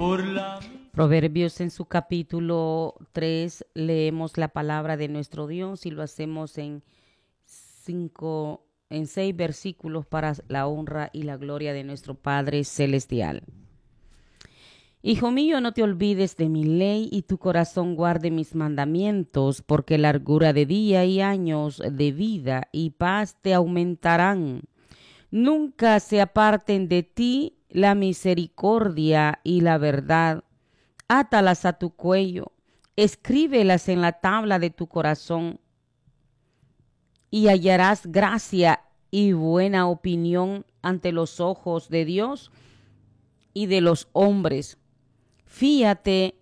Proverbios en su capítulo 3 leemos la palabra de nuestro Dios y lo hacemos en 6 versículos para la honra y la gloria de nuestro Padre Celestial. Hijo mío, no te olvides de mi ley y tu corazón guarde mis mandamientos, porque largura de día y años de vida y paz te aumentarán. Nunca se aparten de ti la misericordia y la verdad. Átalas a tu cuello, escríbelas en la tabla de tu corazón, y hallarás gracia y buena opinión ante los ojos de Dios y de los hombres. Fíate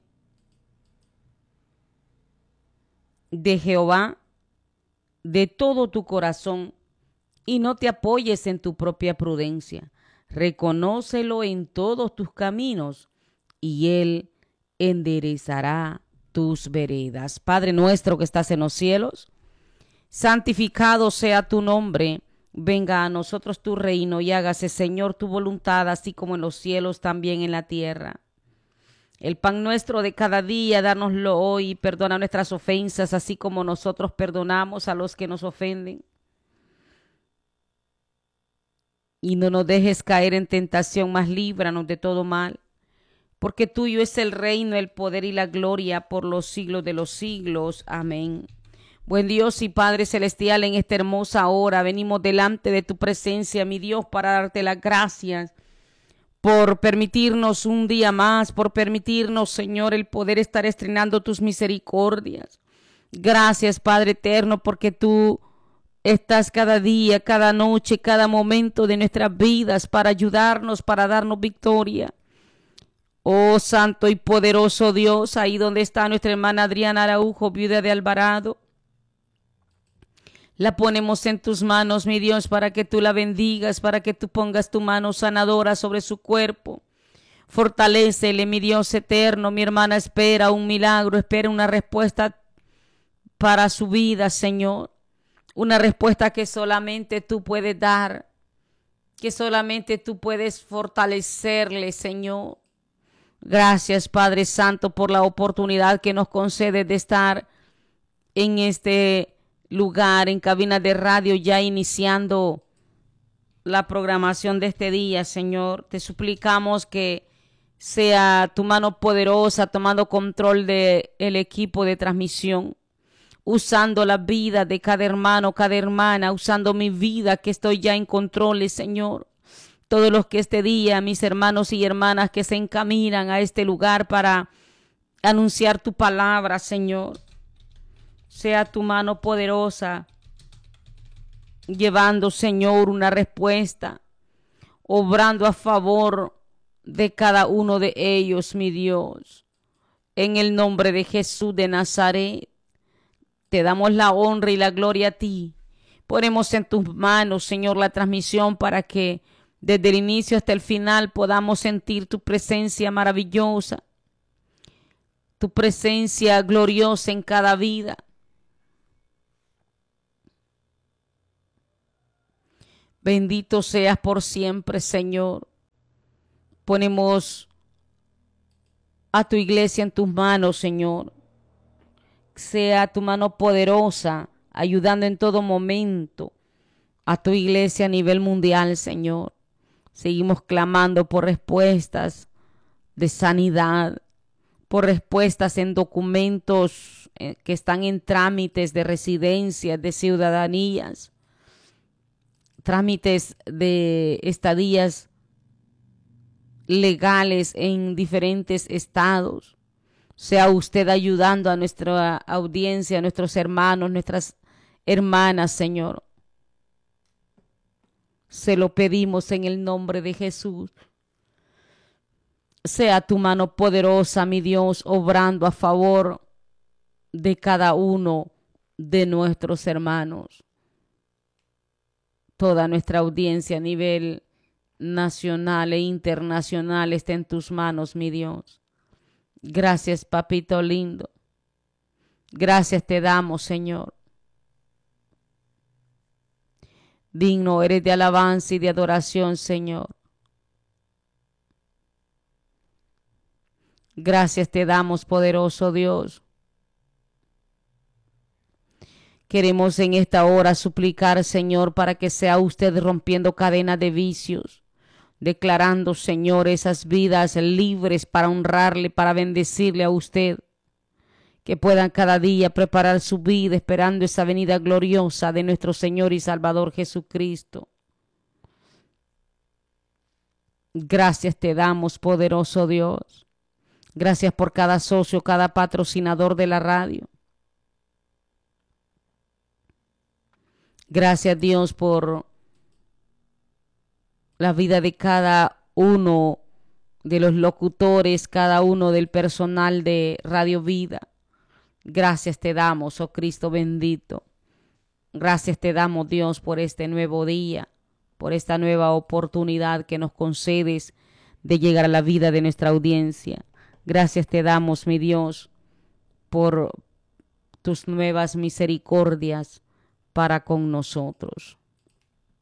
de Jehová de todo tu corazón y no te apoyes en tu propia prudencia. Reconócelo en todos tus caminos y Él enderezará tus veredas. Padre nuestro que estás en los cielos, santificado sea tu nombre. Venga a nosotros tu reino y hágase, Señor, tu voluntad, así como en los cielos, también en la tierra. El pan nuestro de cada día, dánoslo hoy, y perdona nuestras ofensas, así como nosotros perdonamos a los que nos ofenden. Y no nos dejes caer en tentación, mas líbranos de todo mal. Porque tuyo es el reino, el poder y la gloria por los siglos de los siglos. Amén. Buen Dios y Padre Celestial, en esta hermosa hora venimos delante de tu presencia, mi Dios, para darte las gracias por permitirnos un día más, por permitirnos, Señor, el poder estar estrenando tus misericordias. Gracias, Padre eterno, porque tú estás cada día, cada noche, cada momento de nuestras vidas para ayudarnos, para darnos victoria. Oh santo y poderoso Dios, ahí donde está nuestra hermana Adriana Araujo, viuda de Alvarado, la ponemos en tus manos, mi Dios, para que tú la bendigas, para que tú pongas tu mano sanadora sobre su cuerpo. Fortalécele, mi Dios eterno. Mi hermana espera un milagro, espera una respuesta para su vida, Señor. Una respuesta que solamente tú puedes dar, que solamente tú puedes fortalecerle, Señor. Gracias, Padre Santo, por la oportunidad que nos concede de estar en este lugar, en cabina de radio, ya iniciando la programación de este día, Señor. Te suplicamos que sea tu mano poderosa tomando control del equipo de transmisión, usando la vida de cada hermano, cada hermana, usando mi vida que estoy ya en control, Señor. Todos los que este día, mis hermanos y hermanas que se encaminan a este lugar para anunciar tu palabra, Señor. Sea tu mano poderosa, llevando, Señor, una respuesta, obrando a favor de cada uno de ellos, mi Dios. En el nombre de Jesús de Nazaret, te damos la honra y la gloria a ti. Ponemos en tus manos, Señor, la transmisión para que desde el inicio hasta el final podamos sentir tu presencia maravillosa, tu presencia gloriosa en cada vida. Bendito seas por siempre, Señor. Ponemos a tu iglesia en tus manos, Señor. Sea tu mano poderosa, ayudando en todo momento a tu iglesia a nivel mundial, Señor. Seguimos clamando por respuestas de sanidad, por respuestas en documentos que están en trámites de residencias, de ciudadanías, trámites de estadías legales en diferentes estados. Sea usted ayudando a nuestra audiencia, a nuestros hermanos, nuestras hermanas, Señor. Se lo pedimos en el nombre de Jesús. Sea tu mano poderosa, mi Dios, obrando a favor de cada uno de nuestros hermanos. Toda nuestra audiencia a nivel nacional e internacional está en tus manos, mi Dios. Gracias, papito lindo. Gracias te damos, Señor. Digno eres de alabanza y de adoración, Señor. Gracias te damos, poderoso Dios. Queremos en esta hora suplicar, Señor, para que sea usted rompiendo cadenas de vicios, declarando, Señor, esas vidas libres para honrarle, para bendecirle a usted, que puedan cada día preparar su vida esperando esa venida gloriosa de nuestro Señor y Salvador Jesucristo. Gracias te damos, poderoso Dios. Gracias por cada socio, cada patrocinador de la radio. Gracias, Dios, por la vida de cada uno de los locutores, cada uno del personal de Radio Vida. Gracias te damos, oh Cristo bendito. Gracias te damos, Dios, por este nuevo día, por esta nueva oportunidad que nos concedes de llegar a la vida de nuestra audiencia. Gracias te damos, mi Dios, por tus nuevas misericordias para con nosotros.